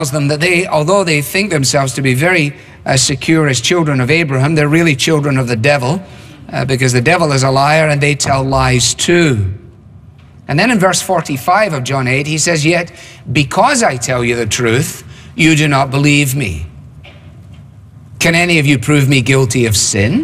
them that although they think themselves to be very secure as children of Abraham, they're really children of the devil, because the devil is a liar and they tell lies too. And then in verse 45 of John 8, he says, "Yet because I tell you the truth, you do not believe me. Can any of you prove me guilty of sin?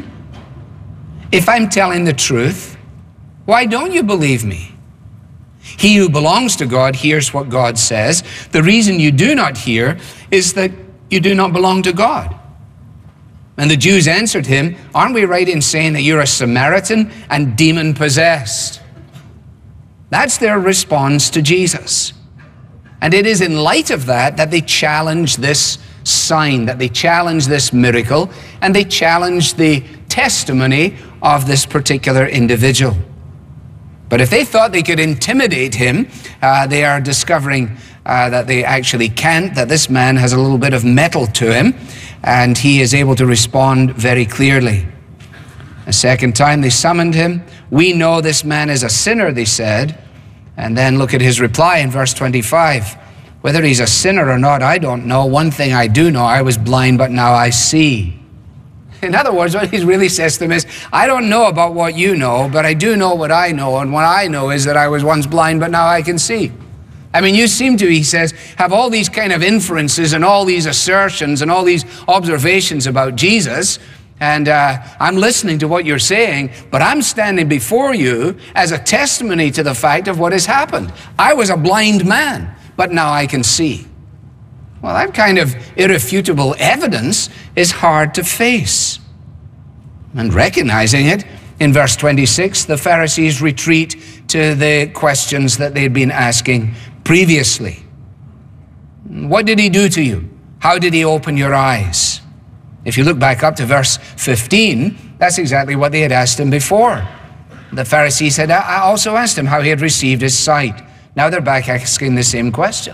If I'm telling the truth, why don't you believe me? He who belongs to God hears what God says. The reason you do not hear is that you do not belong to God." And the Jews answered him, "Aren't we right in saying that you're a Samaritan and demon-possessed?" That's their response to Jesus. And it is in light of that that they challenge this sign, that they challenge this miracle, and they challenge the testimony of this particular individual. But if they thought they could intimidate him, they are discovering that they actually can't, that this man has a little bit of metal to him, and he is able to respond very clearly. A second time they summoned him. "We know this man is a sinner," they said. And then look at his reply in verse 25. "Whether he's a sinner or not, I don't know. One thing I do know, I was blind, but now I see." In other words, what he really says to them is, I don't know about what you know, but I do know what I know. And what I know is that I was once blind, but now I can see. I mean, you seem to, he says, have all these kind of inferences and all these assertions and all these observations about Jesus. And I'm listening to what you're saying, but I'm standing before you as a testimony to the fact of what has happened. I was a blind man, but now I can see. Well, that kind of irrefutable evidence is hard to face. And recognizing it, in verse 26, the Pharisees retreat to the questions that they'd been asking previously. What did he do to you? How did he open your eyes? If you look back up to verse 15, that's exactly what they had asked him before. The Pharisees had also asked him how he had received his sight. Now they're back asking the same question.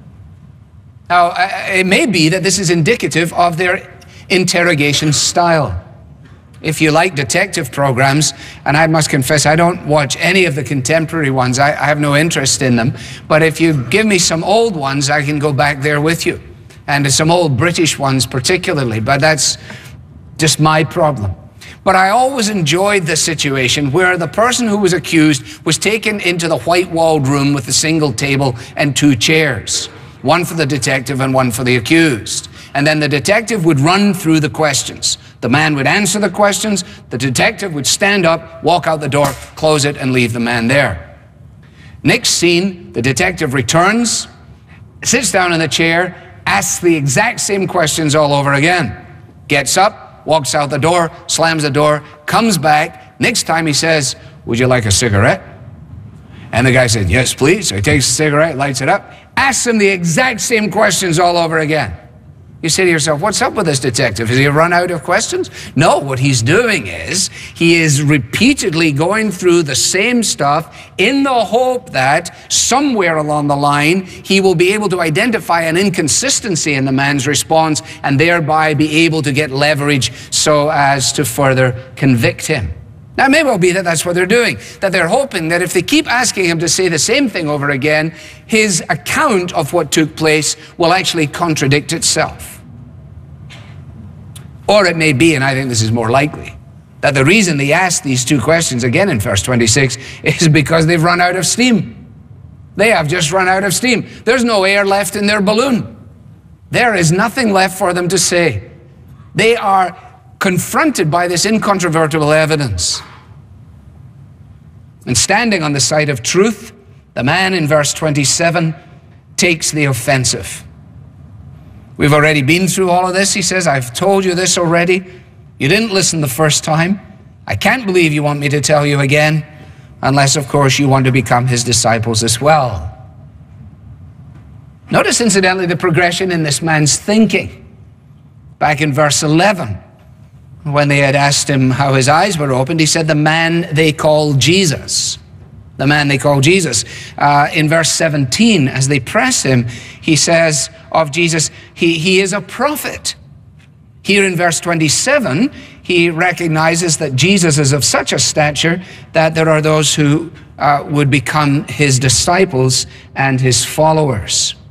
Now, it may be that this is indicative of their interrogation style. If you like detective programs, and I must confess, I don't watch any of the contemporary ones. I have no interest in them. But if you give me some old ones, I can go back there with you. And some old British ones particularly, but that's just my problem. But I always enjoyed the situation where the person who was accused was taken into the white-walled room with a single table and two chairs, one for the detective and one for the accused. And then the detective would run through the questions. The man would answer the questions, the detective would stand up, walk out the door, close it, and leave the man there. Next scene, the detective returns, sits down in the chair, asks the exact same questions all over again. Gets up, walks out the door, slams the door, comes back. Next time he says, "Would you like a cigarette?" And the guy said, "Yes, please." So he takes a cigarette, lights it up, asks him the exact same questions all over again. You say to yourself, what's up with this detective? Has he run out of questions? No, what he's doing is he is repeatedly going through the same stuff in the hope that somewhere along the line he will be able to identify an inconsistency in the man's response and thereby be able to get leverage so as to further convict him. Now, it may well be that that's what they're doing, that they're hoping that if they keep asking him to say the same thing over again, his account of what took place will actually contradict itself. Or it may be, and I think this is more likely, that the reason they asked these two questions again in verse 26 is because they've run out of steam. They have just run out of steam. There's no air left in their balloon. There is nothing left for them to say. They are confronted by this incontrovertible evidence. And standing on the side of truth, the man in verse 27 takes the offensive. We've already been through all of this, he says. I've told you this already. You didn't listen the first time. I can't believe you want me to tell you again, unless, of course, you want to become his disciples as well. Notice, incidentally, the progression in this man's thinking. Back in verse 11, when they had asked him how his eyes were opened, he said, the man they call Jesus. The man they call Jesus. In verse 17, as they press him, he says of Jesus, he is a prophet. Here in verse 27, he recognizes that Jesus is of such a stature that there are those who would become his disciples and his followers.